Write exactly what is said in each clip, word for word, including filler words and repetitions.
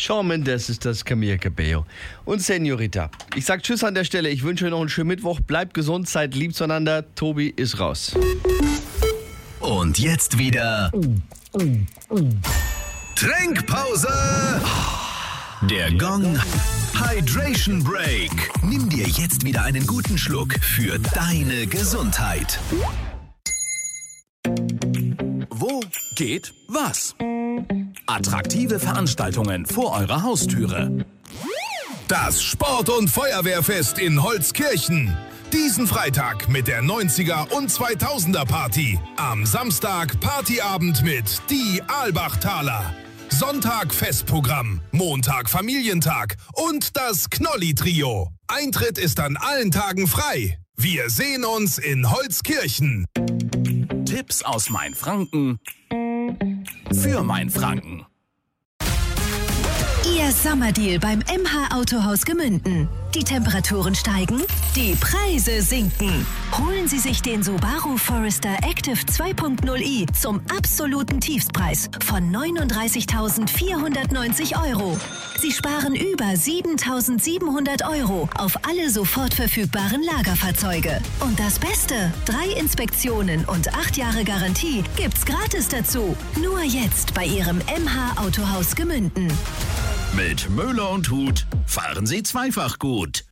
Shawn Mendes ist das, Camila Cabello und Senorita. Ich sag Tschüss an der Stelle. Ich wünsche euch noch einen schönen Mittwoch. Bleibt gesund, seid lieb zueinander. Tobi ist raus. Und jetzt wieder Trinkpause. Der Gong Hydration Break. Nimm dir jetzt wieder einen guten Schluck für deine Gesundheit. Wo geht was? Attraktive Veranstaltungen vor eurer Haustüre. Das Sport- und Feuerwehrfest in Holzkirchen. Diesen Freitag mit der neunziger und zweitausender Party. Am Samstag Partyabend mit Die Aalbachtaler. Sonntag Festprogramm, Montag Familientag und das Knolli-Trio. Eintritt ist an allen Tagen frei. Wir sehen uns in Holzkirchen. Tipps aus Mainfranken für Mainfranken. Ihr Sommerdeal beim M H Autohaus Gemünden. Die Temperaturen steigen, die Preise sinken. Holen Sie sich den Subaru Forester Active zwei Punkt null i zum absoluten Tiefstpreis von neununddreißigtausendvierhundertneunzig Euro. Sie sparen über siebentausendsiebenhundert Euro auf alle sofort verfügbaren Lagerfahrzeuge. Und das Beste, drei Inspektionen und acht Jahre Garantie gibt's gratis dazu. Nur jetzt bei Ihrem M H Autohaus Gemünden. Mit Möller und Huth fahren Sie zweifach gut.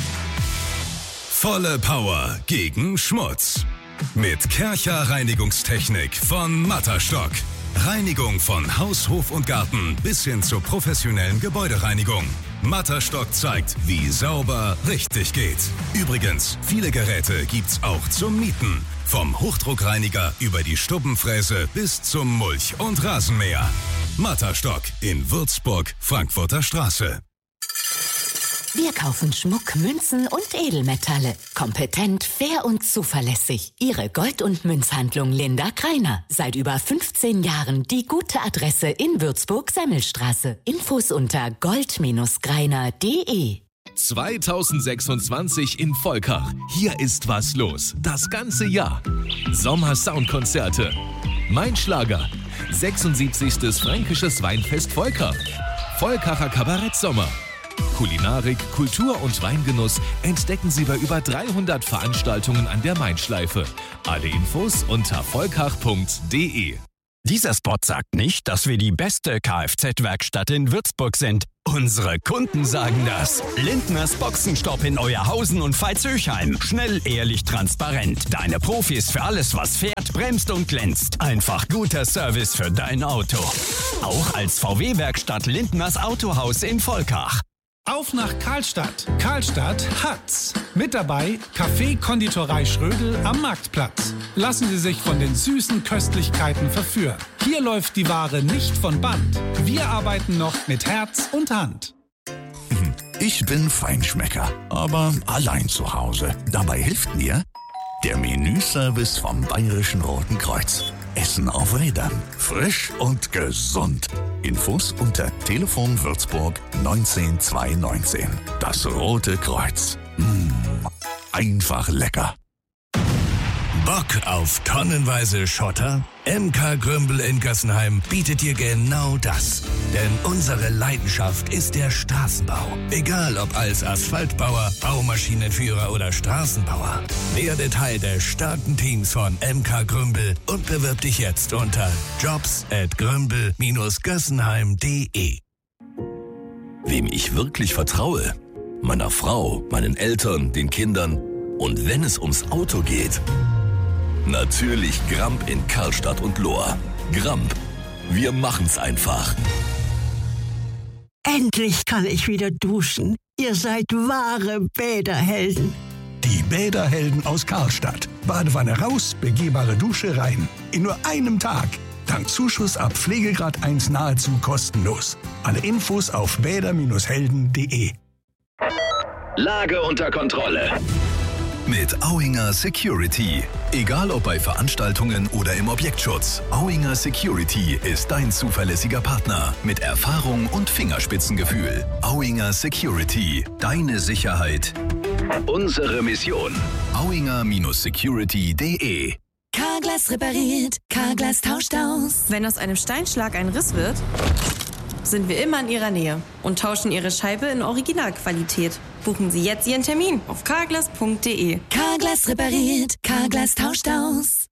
Volle Power gegen Schmutz. Mit Kärcher Reinigungstechnik von Matterstock. Reinigung von Haus, Hof und Garten bis hin zur professionellen Gebäudereinigung. Matterstock zeigt, wie sauber richtig geht. Übrigens, viele Geräte gibt's auch zum Mieten. Vom Hochdruckreiniger über die Stubbenfräse bis zum Mulch- und Rasenmäher. Matterstock in Würzburg, Frankfurter Straße. Wir kaufen Schmuck, Münzen und Edelmetalle. Kompetent, fair und zuverlässig. Ihre Gold- und Münzhandlung Linda Kreiner. Seit über fünfzehn Jahren die gute Adresse in Würzburg-Semmelstraße. Infos unter gold greiner punkt de. zweitausendsechsundzwanzig in Volkach. Hier ist was los. Das ganze Jahr. Sommer-Soundkonzerte. Mein Schlager. sechsundsiebzigstes Fränkisches Weinfest Volkach. Volkacher Kabarett-Sommer. Kulinarik, Kultur und Weingenuss entdecken Sie bei über dreihundert Veranstaltungen an der Mainschleife. Alle Infos unter volkach punkt de. Dieser Spot sagt nicht, dass wir die beste Kfz-Werkstatt in Würzburg sind. Unsere Kunden sagen das. Lindners Boxenstopp in Euerhausen und Veitshöchheim. Schnell, ehrlich, transparent. Deine Profis für alles, was fährt, bremst und glänzt. Einfach guter Service für dein Auto. Auch als V W-Werkstatt Lindners Autohaus in Volkach. Auf nach Karlstadt. Karlstadt hat's. Mit dabei Café Konditorei Schrödel am Marktplatz. Lassen Sie sich von den süßen Köstlichkeiten verführen. Hier läuft die Ware nicht von Band. Wir arbeiten noch mit Herz und Hand. Ich bin Feinschmecker, aber allein zu Hause. Dabei hilft mir der Menüservice vom Bayerischen Roten Kreuz. Essen auf Rädern. Frisch und gesund. Infos unter Telefon Würzburg neunzehn zweihundertneunzehn. Das Rote Kreuz. Mmh, einfach lecker. Bock auf tonnenweise Schotter? M K Grümbel in Gössenheim bietet dir genau das. Denn unsere Leidenschaft ist der Straßenbau. Egal ob als Asphaltbauer, Baumaschinenführer oder Straßenbauer. Werde Teil des starken Teams von M K Grümbel und bewirb dich jetzt unter jobs at grümbel gössenheim punkt de. Wem ich wirklich vertraue? Meiner Frau, meinen Eltern, den Kindern und wenn es ums Auto geht... Natürlich Gramp in Karlstadt und Lohr. Gramp, wir machen's einfach. Endlich kann ich wieder duschen. Ihr seid wahre Bäderhelden. Die Bäderhelden aus Karlstadt. Badewanne raus, begehbare Dusche rein. In nur einem Tag. Dank Zuschuss ab Pflegegrad eins nahezu kostenlos. Alle Infos auf bäder helden punkt de. Lage unter Kontrolle. Mit Auinger Security. Egal ob bei Veranstaltungen oder im Objektschutz, Auinger Security ist dein zuverlässiger Partner mit Erfahrung und Fingerspitzengefühl. Auinger Security. Deine Sicherheit. Unsere Mission. auinger Security punkt de. Carglass repariert, Carglass tauscht aus. Wenn aus einem Steinschlag ein Riss wird, sind wir immer in Ihrer Nähe und tauschen Ihre Scheibe in Originalqualität. Buchen Sie jetzt Ihren Termin auf carglass punkt de. Carglass repariert, Carglass tauscht aus.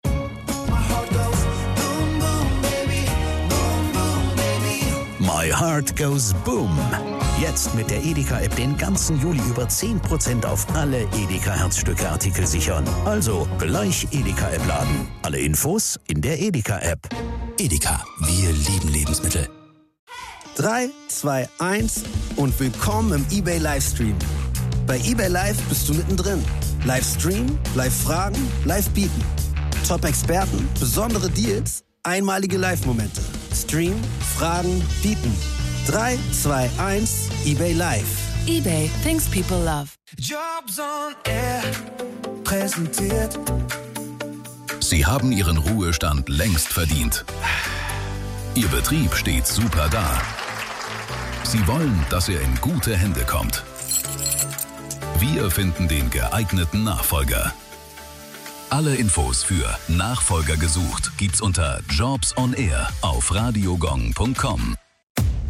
My Heart Goes Boom. Jetzt mit der Edeka-App den ganzen Juli über zehn Prozent auf alle Edeka-Herzstücke-Artikel sichern. Also gleich Edeka-App laden. Alle Infos in der Edeka-App. Edeka, wir lieben Lebensmittel. drei, zwei, eins und willkommen im eBay Livestream. Bei eBay Live bist du mittendrin. Livestream, Live-Fragen, Live-Bieten. Top-Experten, besondere Deals, einmalige Live-Momente. Stream, Fragen, Bieten. drei, zwei, eins, eBay Live. eBay, things people love. Jobs on Air präsentiert. Sie haben Ihren Ruhestand längst verdient. Ihr Betrieb steht super da. Sie wollen, dass er in gute Hände kommt. Wir finden den geeigneten Nachfolger. Alle Infos für Nachfolger gesucht gibt's unter Jobs on Air auf radiogong punkt com.